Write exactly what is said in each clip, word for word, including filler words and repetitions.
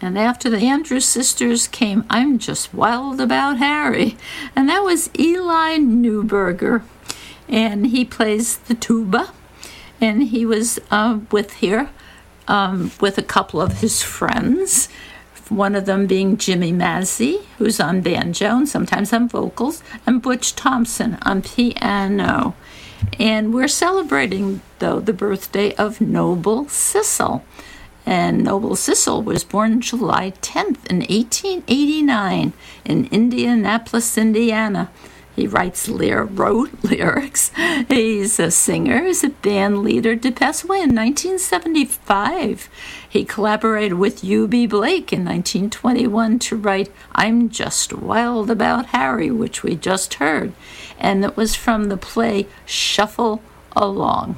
And after the Andrews Sisters came I'm Just Wild About Harry. And that was Eli Neuberger. And he plays the tuba. And he was uh, with here um, with a couple of his friends. One of them being Jimmy Mazzy, who's on banjo and sometimes on vocals, and Butch Thompson on piano. And we're celebrating, though, the birthday of Noble Sissle. And Noble Sissle was born July tenth in eighteen eighty-nine in Indianapolis, Indiana. He writes, lyr- wrote lyrics. He's a singer. He's a band leader. Did pass away in nineteen seventy-five. He collaborated with U B Blake in nineteen twenty-one to write I'm Just Wild About Harry, which we just heard. And it was from the play Shuffle Along.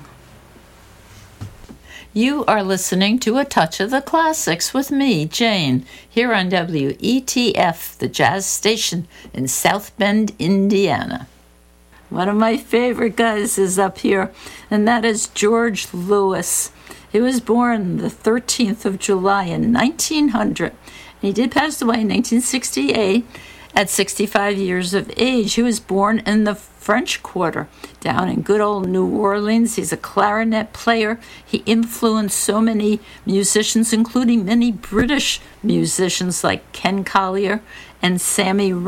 You are listening to A Touch of the Classics with me, Jane, here on W E T F, the jazz station in South Bend, Indiana. One of my favorite guys is up here, and that is George Lewis. He was born the thirteenth of July in nineteen hundred. He did pass away in nineteen sixty-eight at sixty-five years of age. He was born in the French Quarter down in good old New Orleans. He's a clarinet player. He influenced so many musicians, including many British musicians like Ken Collier and Sammy